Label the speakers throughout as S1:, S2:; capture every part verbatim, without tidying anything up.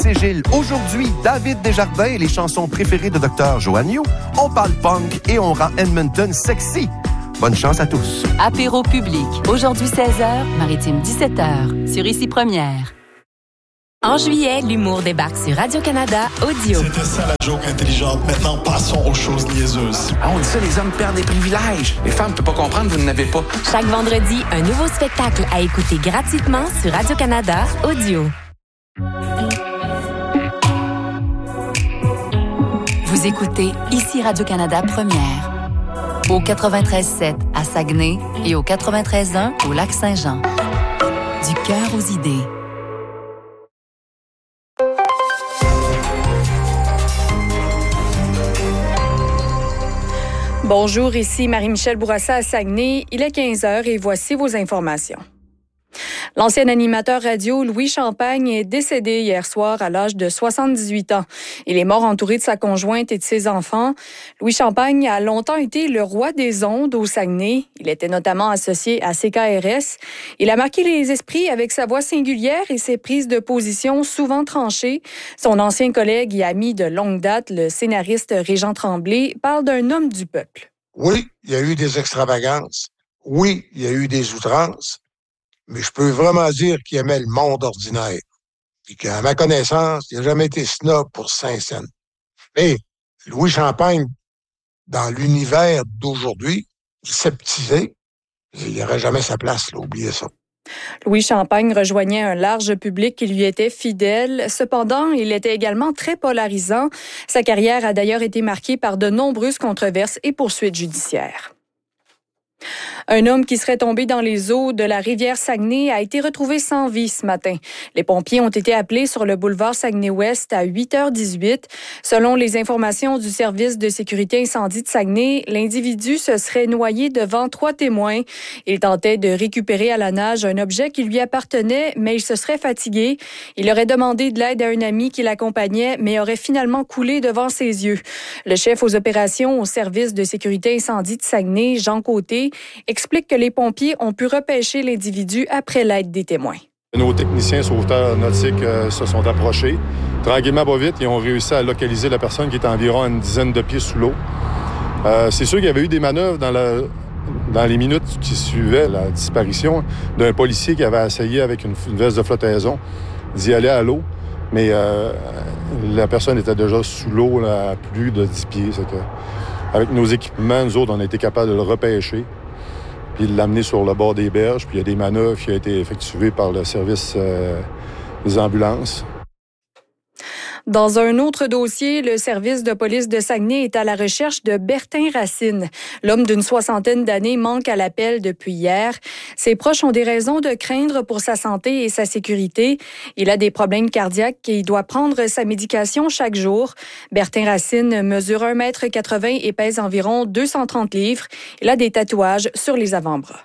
S1: c'est Gilles. Aujourd'hui, David Desjardins et les chansons préférées de Dr Joanne Yu. On parle punk et on rend Edmonton sexy. Bonne chance à tous.
S2: Apéro public. Aujourd'hui seize heures, Maritime dix-sept heures. Sur Ici Première. En juillet, l'humour débarque sur Radio-Canada Audio.
S3: C'était ça la joke intelligente. Maintenant, passons aux choses niaiseuses.
S4: Ah, on dit ça, les hommes perdent des privilèges. Les femmes ne peuvent pas comprendre, vous n'en avez pas.
S2: Chaque vendredi, un nouveau spectacle à écouter gratuitement sur Radio-Canada Audio. Vous écoutez Ici Radio-Canada Première. Au quatre-vingt-treize sept à Saguenay et au quatre-vingt-treize un au Lac-Saint-Jean. Du cœur aux idées.
S5: Bonjour, ici Marie-Michel Bourassa à Saguenay. Il est quinze heures et voici vos informations. L'ancien animateur radio Louis Champagne est décédé hier soir à l'âge de soixante-dix-huit ans. Il est mort entouré de sa conjointe et de ses enfants. Louis Champagne a longtemps été le roi des ondes au Saguenay. Il était notamment associé à C K R S. Il a marqué les esprits avec sa voix singulière et ses prises de position souvent tranchées. Son ancien collègue et ami de longue date, le scénariste Régent Tremblay, parle d'un homme du peuple.
S6: Oui, il y a eu des extravagances. Oui, il y a eu des outrances. Mais je peux vraiment dire qu'il aimait le monde ordinaire. Et qu'à ma connaissance, il n'a jamais été snob pour Saint-Saëns. Mais Louis Champagne, dans l'univers d'aujourd'hui, sceptisé, il n'y aurait jamais sa place, là, oubliez ça.
S5: Louis Champagne rejoignait un large public qui lui était fidèle. Cependant, il était également très polarisant. Sa carrière a d'ailleurs été marquée par de nombreuses controverses et poursuites judiciaires. Un homme qui serait tombé dans les eaux de la rivière Saguenay a été retrouvé sans vie ce matin. Les pompiers ont été appelés sur le boulevard Saguenay-Ouest à huit heures dix-huit. Selon les informations du service de sécurité incendie de Saguenay, l'individu se serait noyé devant trois témoins. Il tentait de récupérer à la nage un objet qui lui appartenait, mais il se serait fatigué. Il aurait demandé de l'aide à un ami qui l'accompagnait, mais aurait finalement coulé devant ses yeux. Le chef aux opérations au service de sécurité incendie de Saguenay, Jean Côté, explique que les pompiers ont pu repêcher l'individu après l'aide des témoins.
S7: Nos techniciens sauveteurs nautiques euh, se sont approchés. Tranquillement, pas vite, ils ont réussi à localiser la personne qui était environ à une dizaine de pieds sous l'eau. Euh, c'est sûr qu'il y avait eu des manœuvres dans, la, dans les minutes qui suivaient la disparition d'un policier qui avait essayé avec une, une veste de flottaison d'y aller à l'eau. Mais euh, la personne était déjà sous l'eau là, à plus de dix pieds. C'est que, avec nos équipements, nous autres, on a été capables de le repêcher puis de l'amener sur le bord des berges. Puis il y a des manœuvres qui ont été effectuées par le service euh, des ambulances.
S5: Dans un autre dossier, le service de police de Saguenay est à la recherche de Bertin Racine. L'homme d'une soixantaine d'années manque à l'appel depuis hier. Ses proches ont des raisons de craindre pour sa santé et sa sécurité. Il a des problèmes cardiaques et il doit prendre sa médication chaque jour. Bertin Racine mesure un mètre quatre-vingts et pèse environ deux cent trente livres. Il a des tatouages sur les avant-bras.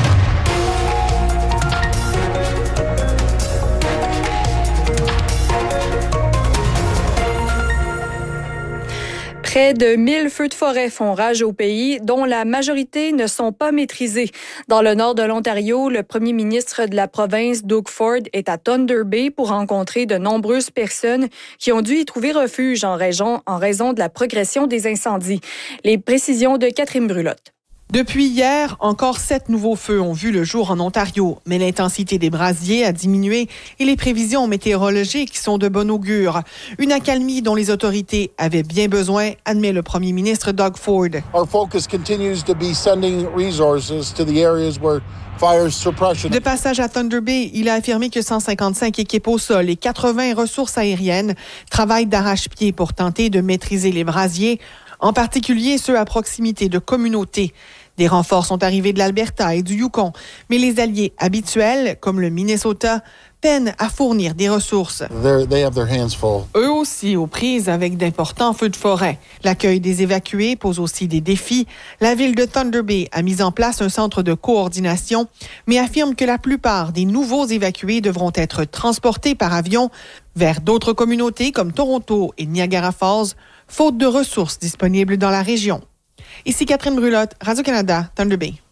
S5: Près de mille feux de forêt font rage au pays, dont la majorité ne sont pas maîtrisés. Dans le nord de l'Ontario, le premier ministre de la province, Doug Ford, est à Thunder Bay pour rencontrer de nombreuses personnes qui ont dû y trouver refuge en raison, en raison de la progression des incendies. Les précisions de Catherine Brulotte.
S8: Depuis hier, encore sept nouveaux feux ont vu le jour en Ontario, mais l'intensité des brasiers a diminué et les prévisions météorologiques sont de bon augure. Une accalmie dont les autorités avaient bien besoin, admet le premier ministre Doug Ford.
S9: Our focus continues to be sending resources to the areas where fire suppression.
S8: De passage à Thunder Bay, il a affirmé que cent cinquante-cinq équipes au sol et quatre-vingts ressources aériennes travaillent d'arrache-pied pour tenter de maîtriser les brasiers, en particulier ceux à proximité de communautés. Des renforts sont arrivés de l'Alberta et du Yukon, mais les alliés habituels, comme le Minnesota, peinent à fournir des ressources.
S9: They have their hands full.
S8: Eux aussi aux prises avec d'importants feux de forêt. L'accueil des évacués pose aussi des défis. La ville de Thunder Bay a mis en place un centre de coordination, mais affirme que la plupart des nouveaux évacués devront être transportés par avion vers d'autres communautés comme Toronto et Niagara Falls, faute de ressources disponibles dans la région. Ici Catherine Brulotte, Radio-Canada, Thunder Bay.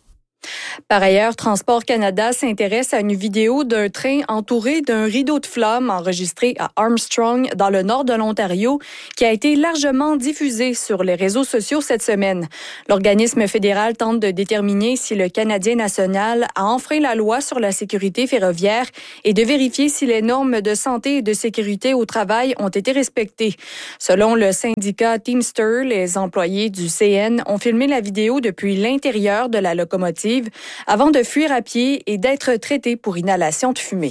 S5: Par ailleurs, Transport Canada s'intéresse à une vidéo d'un train entouré d'un rideau de flammes enregistré à Armstrong, dans le nord de l'Ontario, qui a été largement diffusé sur les réseaux sociaux cette semaine. L'organisme fédéral tente de déterminer si le Canadien national a enfreint la loi sur la sécurité ferroviaire et de vérifier si les normes de santé et de sécurité au travail ont été respectées. Selon le syndicat Teamster, les employés du C N ont filmé la vidéo depuis l'intérieur de la locomotive avant de fuir à pied et d'être traités pour inhalation de fumée.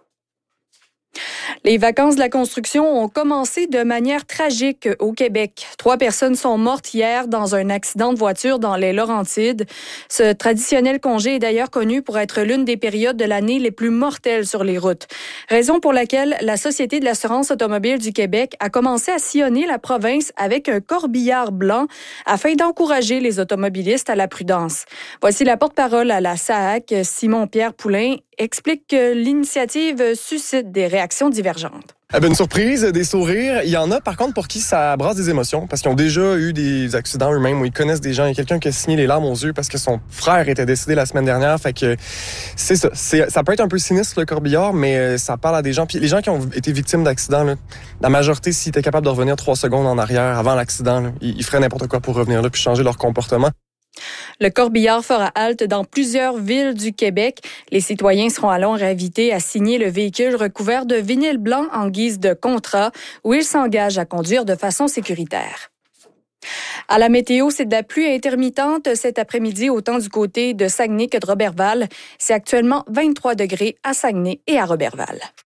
S5: Les vacances de la construction ont commencé de manière tragique au Québec. Trois personnes sont mortes hier dans un accident de voiture dans les Laurentides. Ce traditionnel congé est d'ailleurs connu pour être l'une des périodes de l'année les plus mortelles sur les routes. Raison pour laquelle la Société de l'assurance automobile du Québec a commencé à sillonner la province avec un corbillard blanc afin d'encourager les automobilistes à la prudence. Voici la porte-parole à la S A A C, Simon-Pierre Poulain, explique que l'initiative suscite des réactions divergentes.
S10: Eh bien, une surprise, des sourires. Il y en a, par contre, pour qui ça brasse des émotions, parce qu'ils ont déjà eu des accidents eux-mêmes, où ils connaissent des gens. Il y a quelqu'un qui a signé les larmes aux yeux parce que son frère était décédé la semaine dernière. Fait que c'est ça. C'est, ça peut être un peu sinistre, le corbillard, mais ça parle à des gens. Puis les gens qui ont été victimes d'accidents, là, la majorité, s'ils étaient capables de revenir trois secondes en arrière avant l'accident, là, ils, ils feraient n'importe quoi pour revenir là puis changer leur comportement.
S5: Le corbillard fera halte dans plusieurs villes du Québec. Les citoyens seront alors invités à signer le véhicule recouvert de vinyle blanc en guise de contrat où ils s'engagent à conduire de façon sécuritaire. À la météo, c'est de la pluie intermittente cet après-midi, autant du côté de Saguenay que de Roberval. C'est actuellement vingt-trois degrés à Saguenay et à Roberval.